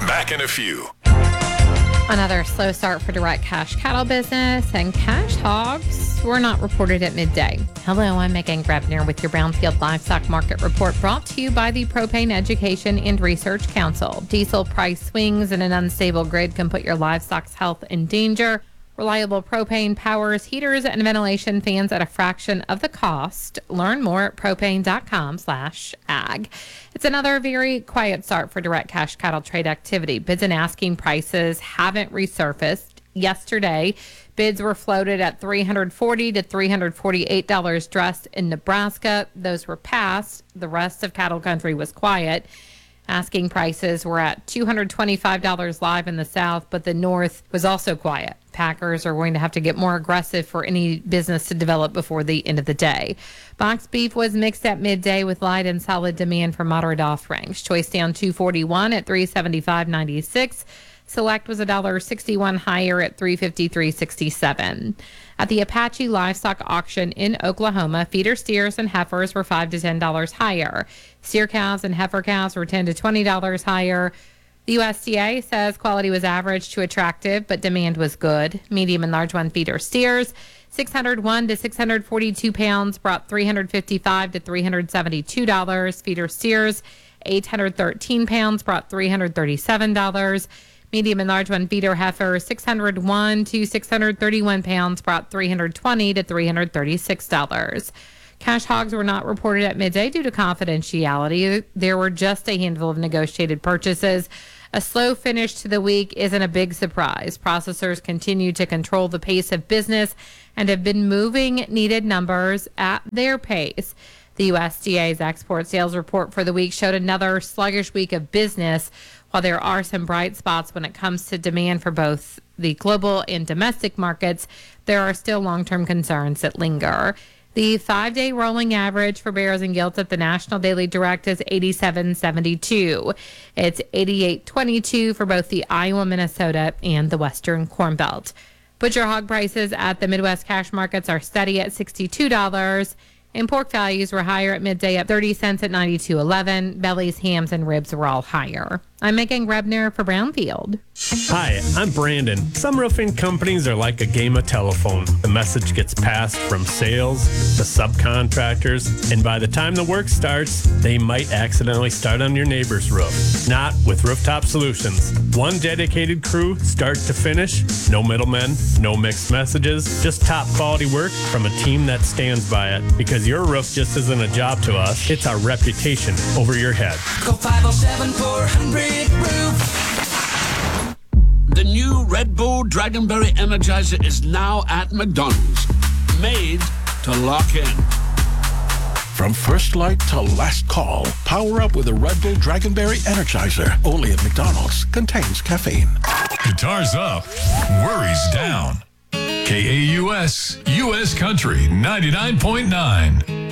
Back in a few. Another slow start for direct cash cattle business, and cash hogs were not reported at midday. Hello, I'm Megan Grebner with your Brownfield Livestock Market Report, brought to you by the Propane Education and Research Council. Diesel price swings and an unstable grid can put your livestock's health in danger. Reliable propane powers heaters and ventilation fans at a fraction of the cost. Learn more at propane.com/ag. It's another very quiet start for direct cash cattle trade activity. Bids and asking prices haven't resurfaced. Yesterday, bids were floated at $340 to $348 dressed in Nebraska. Those were passed. The rest of cattle country was quiet. Asking prices were at $225 live in the South, but the North was also quiet. Packers are going to have to get more aggressive for any business to develop before the end of the day. Box beef was mixed at midday with light and solid demand for moderate offerings. Choice down $241 at $375.96. Select was $1.61 higher at $353.67. At the Apache Livestock Auction in Oklahoma, feeder steers and heifers were $5 to $10 higher. Steer cows and heifer cows were $10 to $20 higher. The USDA says quality was average to attractive, but demand was good. Medium and large one feeder steers, 601 to 642 pounds, brought $355 to $372. Feeder steers, 813 pounds, brought $337. Medium and large one feeder heifer, 601 to 631 pounds, brought $320 to $336. Cash hogs were not reported at midday due to confidentiality. There were just a handful of negotiated purchases. A slow finish to the week isn't a big surprise. Processors continue to control the pace of business and have been moving needed numbers at their pace. The USDA's export sales report for the week showed another sluggish week of business. While there are some bright spots when it comes to demand for both the global and domestic markets, there are still long-term concerns that linger. The 5-day rolling average for barrows and gilts at the National Daily Direct is 87.72. It's 88.22 for both the Iowa, Minnesota, and the Western Corn Belt. Butcher hog prices at the Midwest cash markets are steady at $62. And pork values were higher at midday at 30 cents at 92.11. Bellies, hams, and ribs were all higher. I'm Megan Grebner for Brownfield. Hi, I'm Brandon. Some roofing companies are like a game of telephone. The message gets passed from sales to subcontractors, and by the time the work starts, they might accidentally start on your neighbor's roof. Not with Rooftop Solutions. One dedicated crew, start to finish, no middlemen, no mixed messages, just top quality work from a team that stands by it. Because your roof just isn't a job to us, it's our reputation over your head. Call 507-400-ROOF. The new Red Bull Dragonberry Energizer is now at McDonald's. Made to lock in. From first light to last call, power up with a Red Bull Dragonberry Energizer. Only at McDonald's. Contains caffeine. Guitars up, worries down. KAUS, U.S. Country 99.9.